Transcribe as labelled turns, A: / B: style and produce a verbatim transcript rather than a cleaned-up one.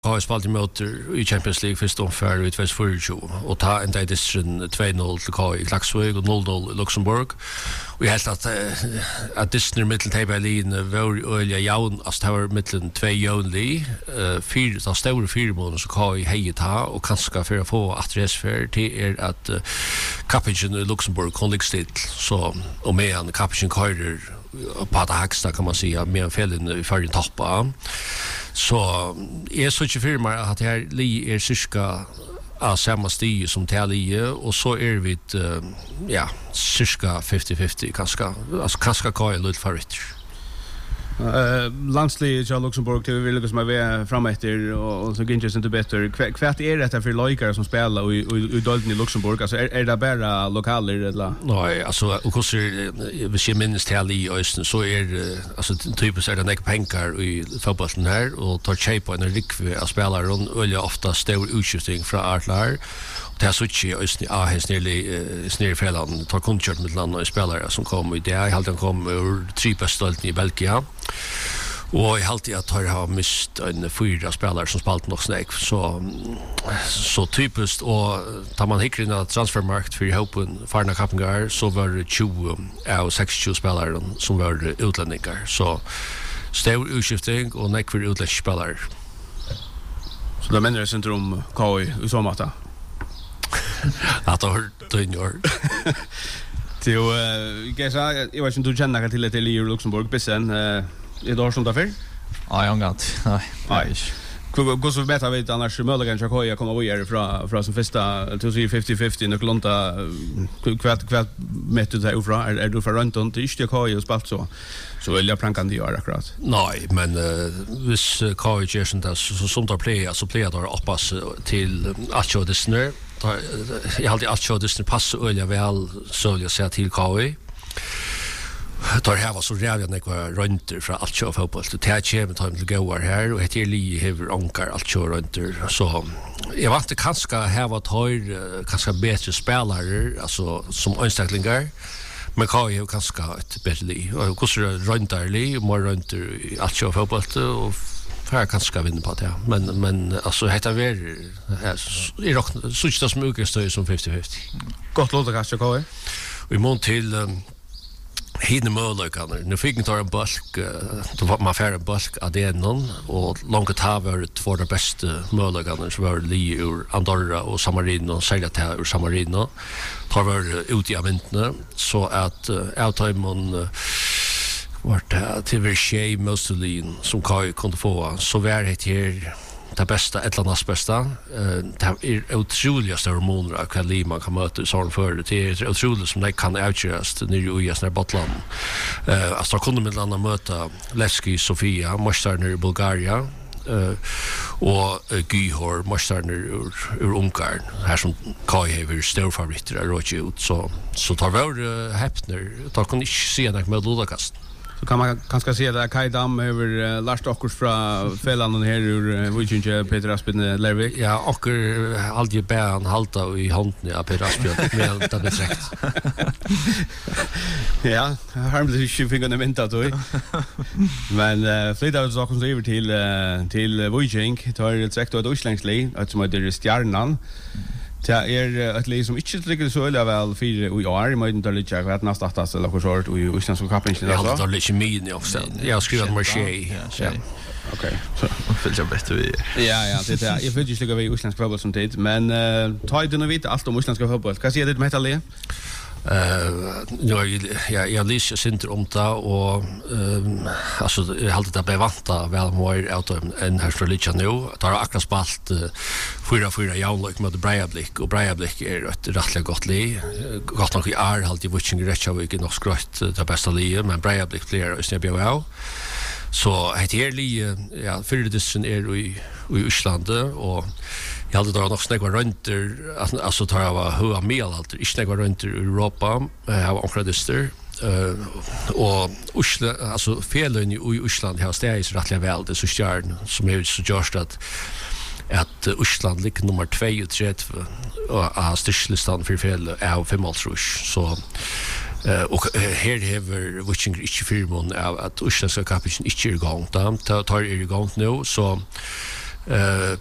A: har spalt emot i Champions League först omfär i tjugohundratjugo och ta en distrin två noll till K I Klaxvik och noll noll i Luxemburg. Och jag helt att att distrin mitteltabellen var öliga jaun alltså det var mitten två jaunli fyra så stora fyra månader så K I hejt ha och kanske för att få adressfär till är att kapitchen i Luxemburg konligstit så och med en kapitchen körer på det högsta kan man säga med en fällen i förrän toppa. Så är så inte firma att det här li är cirka av samma stig som Talie och så är vi uh, ja cirka femtio femtio kanske alltså kanske kan jag lite för rätt.
B: Uh, Landsliga i Luxemburg till vi lyckas med vi framåter och, och så går inte bättre. Kvärt är det för lojkare som spelar i i Dolden i Luxemburg alltså är, är det bara lokaler eller?
A: Nej, alltså och hur ser vi ser minst Talie och så är alltså typiskt är det näck pengar i fotbollen här och tar tjej på en rikve av spelare och öliga ofta stor utskjutning från Artlar. Det är så inte ja helt snäll snäll fellan tar kontakt med land och spelare som kommer i det jag hade kom ur tripastolten i Belgien. Och jag alltid att har mist en fyra spelare som spalt nog snäck så så typiskt och tar man hickar transfermarkt för hopen farna kapingar så var det tjugo av sextio spelare som var utlänningar så stor utskiftning och näck för utländska spelare.
B: Så det menar det centrum K I i sommarta.
A: Att har tynjor.
B: Till jag sa jag vet inte du känner till det i Luxemburg bessen eh är det som där för?
C: Ja, jag gat. Nej.
B: Nej. Hur så bättre vet annars möjligen jag kan komma vidare från från som första till femtio femtio när klonta kvart kvart mätte det ifrån är du för runt om till jag kan ju spalt så så vill jag planka det göra akkurat.
A: Nej, men vis K I Jason där så som där play så play där oppas till Acho Disney. Jag hade Acho Disney passa öliga väl så jag säger till K I. Tar här var så rävja några runter från Acho fotboll till T med time till gå här och heter Li hever onkar Acho runter så jag vant kanske här var tar kanske bättre spelare alltså som anställningar men kan ju kanske ett bättre li och hur så runter li mer runter Acho fotboll och för kanske vinna på det men men alltså heter vi är dock så inte så mycket stöd som femtio femtio.
B: Gott låter kanske K I.
A: Vi måste till hinner möjligheterna. Nu fick inte en bulk, då var man färre bulk av det någon och långt har varit två de bästa möjligheterna som var li ur Andorra och San Marino, särskilt här ur San Marino. Tar var ut i avintna så att outimon vart det till Versailles Mosulin som Kai kunde få så var det här det bästa ett annat bästa det är otroligt stora månader av vad man kan möta sån för det är otroligt som det kan avgöras när i såna Bottland eh alltså kunde med landa möta Levski Sofia mästaren i Bulgarien eh och Gyhor mästaren ur ur Ungarn här som Kai har stor favoriter är råd ut så så tar vi häpner tar kan inte se något med Ludakast.
B: Så kan man kanske se att Kai Dam över uh, Lars Ockers från Fällan här ur Wujinje Peter Aspin Lervik.
A: Ja, Ocker alltid bär halta i handen av Peter Aspin med det betrekt.
B: Ja, harmlös fingrarna väntar då. Men uh, flyttar vi så också över till uh, till Wujinje tar det direkt åt Oslängsli att som är stjärnan. Det är ett lag som inte ligger så öliga väl för i år. Man inte lite jag vet nästan att eller så sort i Islands Cupen så.
A: Ja, det är lite min också. Jag har skrivit Marseille. Ja.
B: Okej.
C: Så vill jag bättre vi.
B: Ja, ja, det är jag vill ju ligga vid Islands fotboll som tid, men ta det nu vet allt om Islands fotboll. Vad säger du med det?
A: Eh jag jag jag läser synt om det och alltså jag hade det bevanta väl mer ut en här för lite nu tar akkurat spalt fyra fyra jaunlik med Breiðablik och Breiðablik är ett rättligt gott lag gott nog i är halt i Witching Reykjavik nog skrött det bästa laget men Breiðablik blir ju snabbt väl så heter det li ja för det är i i Island och jag hade då nog snägga runter alltså tar jag var hur mil allt inte snägga runter i Europa jag var onkredister eh och Oslo alltså felen i Island har stäis rättligt väl det så stjärn som är så just att att Island ligger nummer tvåogtrettio och har störstlistan för fel av femårsrush så Uh, och uh, här hever Witching inte firmon av att Islandska kapitchen inte är igång. De tar er igång nu, så eh